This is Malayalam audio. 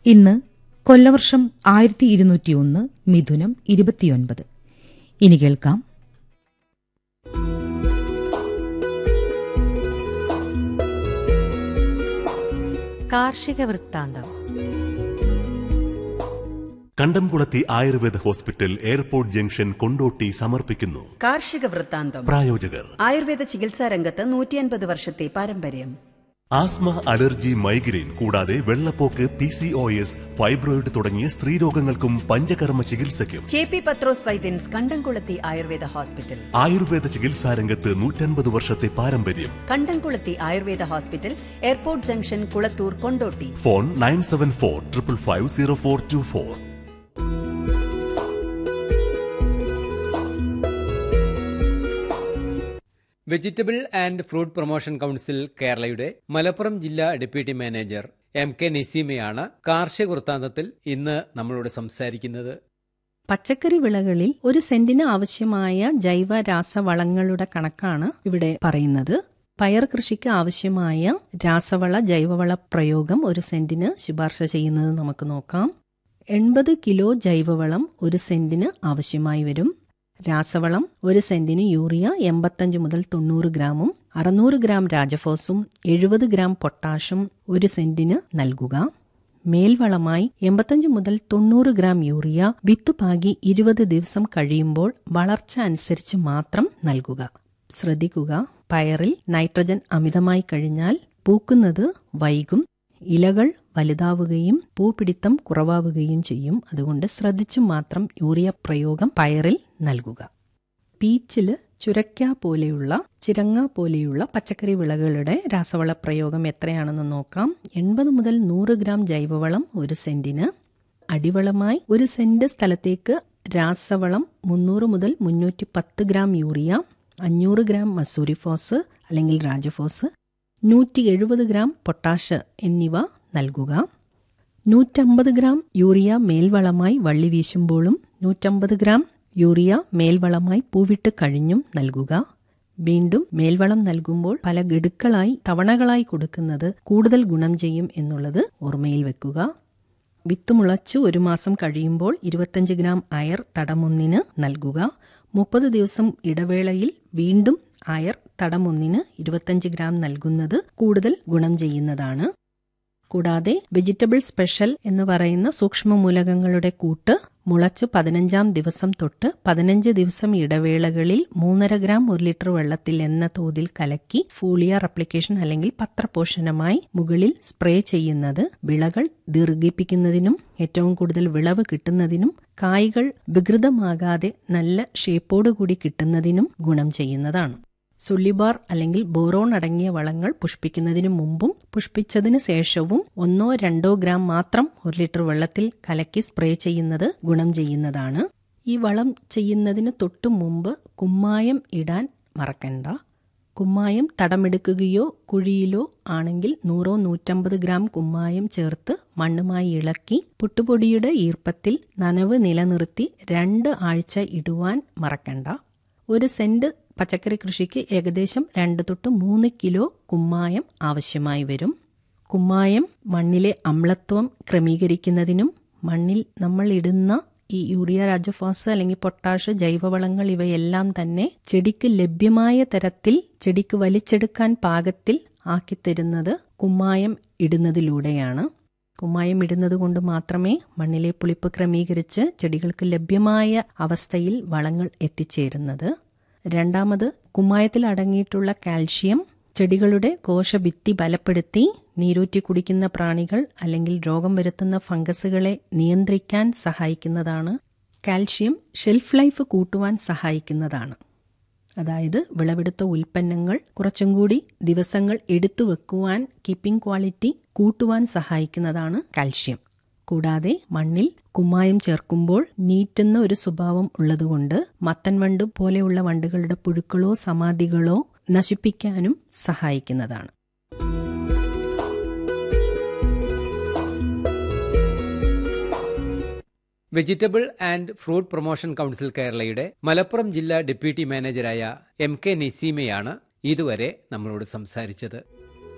ഇന്ന് കൊല്ലവർഷം 1201 മിഥുനം 29. ഇനി കേൾക്കാം കാർഷിക വൃത്താന്തം. കണ്ടംകുളത്തി Ayurveda hospital, airport junction, Kondotty സമർപ്പിക്കുന്നു കാർഷിക വൃത്താന്തം. പ്രായോജകർ ആയുർവേദ ചികിത്സാ രംഗത്ത് 150 വർഷത്തെ പാരമ്പര്യം. ആസ്മ, അലർജി, മൈഗ്രെയിൻ കൂടാതെ വെള്ളപ്പോക്ക്, PCOS, ഫൈബ്രോയിഡ് തുടങ്ങിയ സ്ത്രീരോഗങ്ങൾക്കും പഞ്ചകർമ്മ ചികിത്സയ്ക്കും KP പത്രോസ് വൈദ്യൻസ്, കണ്ടംകുളത്തി ആയുർവേദ ഹോസ്പിറ്റൽ. ആയുർവേദ ചികിത്സാ രംഗത്ത് 150 വർഷത്തെ പാരമ്പര്യം. കണ്ടംകുളത്തി Ayurveda hospital, airport junction, Kulathur, Kondotty. Phone 9745550424. Vegetable and fruit promotion council കേരളയുടെ മലപ്പുറം ജില്ലാ ഡെപ്യൂട്ടി മാനേജർ MK നസീമയാണ് കാർഷിക വൃത്താന്തത്തിൽ ഇന്ന് നമ്മളോട് സംസാരിക്കുന്നത്. പച്ചക്കറി വിളകളിൽ ഒരു സെന്റിന് ആവശ്യമായ ജൈവ രാസവളങ്ങളുടെ കണക്കാണ് ഇവിടെ പറയുന്നത്. പയർ കൃഷിക്ക് ആവശ്യമായ രാസവള ജൈവവള പ്രയോഗം ഒരു സെന്റിന് ശുപാർശ ചെയ്യുന്നത് നമുക്ക് നോക്കാം. 80 കിലോ ജൈവവളം ഒരു സെന്റിന് ആവശ്യമായി വരും. രാസവളം ഒരു സെന്റിന് യൂറിയ 85 മുതൽ 90 ഗ്രാമും 600 ഗ്രാം രാജഫോസും 70 ഗ്രാം പൊട്ടാഷും ഒരു സെന്റിന് നൽകുക. മേൽവളമായി 85 മുതൽ 90 ഗ്രാം യൂറിയ വിത്ത് പാകി 20 ദിവസം കഴിയുമ്പോൾ വളർച്ച അനുസരിച്ച് മാത്രം നൽകുക. ശ്രദ്ധിക്കുക, പയറിൽ നൈട്രജൻ അമിതമായി കഴിഞ്ഞാൽ പൂക്കുന്നത് വൈകും, ഇലകൾ വലുതാവുകയും പൂപിടിത്തം കുറവാവുകയും ചെയ്യും. അതുകൊണ്ട് ശ്രദ്ധിച്ചു മാത്രം യൂറിയ പ്രയോഗം പയറിൽ നൽകുക. പീച്ചില്, ചുരക്ക പോലെയുള്ള, ചിരങ്ങ പോലെയുള്ള പച്ചക്കറി വിളകളുടെ രാസവള പ്രയോഗം എത്രയാണെന്ന് നോക്കാം. 80 മുതൽ 100 ഗ്രാം ജൈവവളം ഒരു സെന്റിന്. അടിവളമായി ഒരു സെന്റ് സ്ഥലത്തേക്ക് രാസവളം 300 മുതൽ 310 ഗ്രാം യൂറിയ, 500 ഗ്രാം മസൂരിഫോസ് അല്ലെങ്കിൽ രാജഫോസ്, 170 ഗ്രാം പൊട്ടാഷ് എന്നിവ നൽകുക. 150 ഗ്രാം യൂറിയ മേൽവളമായി വള്ളി വീശുമ്പോഴും 150 ഗ്രാം യൂറിയ മേൽവളമായി പൂവിട്ട് കഴിഞ്ഞും നൽകുക. വീണ്ടും മേൽവളം നൽകുമ്പോൾ പല ഗഡുക്കളായി തവണകളായി കൊടുക്കുന്നത് കൂടുതൽ ഗുണം ചെയ്യും എന്നുള്ളത് ഓർമ്മയിൽ വെക്കുക. വിത്ത് മുളച്ച് 1 മാസം കഴിയുമ്പോൾ 25 ഗ്രാം അയർ തടമൊന്നിന് നൽകുക. 30 ദിവസം ഇടവേളയിൽ വീണ്ടും അയർ തടമൊന്നിന് 25 ഗ്രാം നൽകുന്നത് കൂടുതൽ ഗുണം ചെയ്യുന്നതാണ്. കൂടാതെ വെജിറ്റബിൾ സ്പെഷ്യൽ എന്ന് പറയുന്ന സൂക്ഷ്മമൂലകങ്ങളുടെ കൂട്ട് മുളച്ച് 15-ാം ദിവസം തൊട്ട് 15 ദിവസം ഇടവേളകളിൽ 3.5 ഗ്രാം 1 ലിറ്റർ വെള്ളത്തിൽ എന്ന തോതിൽ കലക്കി ഫോളിയർ അപ്ലിക്കേഷൻ അല്ലെങ്കിൽ പത്രപോഷണമായി മുകളിൽ സ്പ്രേ ചെയ്യുന്നത് വിളകൾ ദീർഘിപ്പിക്കുന്നതിനും ഏറ്റവും കൂടുതൽ വിളവ് കിട്ടുന്നതിനും കായ്കൾ വികൃതമാകാതെ നല്ല ഷേപ്പോടുകൂടി കിട്ടുന്നതിനും ഗുണം ചെയ്യുന്നതാണ്. സുള്ളിബാർ അല്ലെങ്കിൽ ബോറോൺ അടങ്ങിയ വളങ്ങൾ പുഷ്പിക്കുന്നതിനു മുമ്പും പുഷ്പിച്ചതിന് ശേഷവും 1-2 ഗ്രാം മാത്രം 1 ലിറ്റർ വെള്ളത്തിൽ കലക്കി സ്പ്രേ ചെയ്യുന്നത് ഗുണം ചെയ്യുന്നതാണ്. ഈ വളം ചെയ്യുന്നതിന് തൊട്ടു മുമ്പ് കുമ്മായം ഇടാൻ മറക്കണ്ട. കുമ്മായം തടമെടുക്കുകയോ കുഴിയിലോ ആണെങ്കിൽ 100-150 ഗ്രാം കുമ്മായം ചേർത്ത് മണ്ണുമായി ഇളക്കി പുട്ടുപൊടിയുടെ ഈർപ്പത്തിൽ നനവ് നിലനിർത്തി 2 ആഴ്ച ഇടുവാൻ മറക്കണ്ട. ഒരു സെന്റ് പച്ചക്കറി കൃഷിക്ക് ഏകദേശം 2-3 കിലോ കുമ്മായം ആവശ്യമായി വരും. കുമ്മായം മണ്ണിലെ അമ്ലത്വം ക്രമീകരിക്കുന്നതിനും മണ്ണിൽ നമ്മൾ ഇടുന്ന ഈ യൂറിയ, രാജഫോസ് അല്ലെങ്കിൽ പൊട്ടാഷ്, ജൈവവളങ്ങൾ ഇവയെല്ലാം തന്നെ ചെടിക്ക് ലഭ്യമായ തരത്തിൽ ചെടിക്ക് വലിച്ചെടുക്കാൻ പാകത്തിൽ ആക്കിത്തരുന്നത് കുമ്മായം ഇടുന്നതിലൂടെയാണ്. കുമ്മായം ഇടുന്നത് കൊണ്ട് മാത്രമേ മണ്ണിലെ പുളിപ്പ് ക്രമീകരിച്ച് ചെടികൾക്ക് ലഭ്യമായ അവസ്ഥയിൽ വളങ്ങൾ എത്തിച്ചേരുന്നത്. രണ്ടാമത്, കുമ്മായത്തിൽ അടങ്ങിയിട്ടുള്ള കാൽഷ്യം ചെടികളുടെ കോശഭിത്തി ബലപ്പെടുത്തി നീരൂറ്റി കുടിക്കുന്ന പ്രാണികൾ അല്ലെങ്കിൽ രോഗം വരുത്തുന്ന ഫംഗസുകളെ നിയന്ത്രിക്കാൻ സഹായിക്കുന്നതാണ്. കാൽഷ്യം ഷെൽഫ് ലൈഫ് കൂട്ടുവാൻ സഹായിക്കുന്നതാണ്. അതായത് വിളവെടുത്ത ഉൽപ്പന്നങ്ങൾ കുറച്ചും കൂടി ദിവസങ്ങൾ എടുത്തു വെക്കുവാൻ, കീപ്പിംഗ് ക്വാളിറ്റി കൂട്ടുവാൻ സഹായിക്കുന്നതാണ് കാൽഷ്യം. കൂടാതെ മണ്ണിൽ കുമ്മായം ചേർക്കുമ്പോൾ നീറ്റുന്ന ഒരു സ്വഭാവം ഉള്ളതുകൊണ്ട് മത്തൻ വണ്ട് പോലെയുള്ള വണ്ടുകളുടെ പുഴുക്കളോ സമാധികളോ നശിപ്പിക്കാനും സഹായിക്കുന്നതാണ്. Vegetable and fruit promotion council കേരളയുടെ മലപ്പുറം ജില്ലാ ഡെപ്യൂട്ടി മാനേജരായ MK നസീമയാണ് ഇതുവരെ നമ്മളോട് സംസാരിച്ചത്.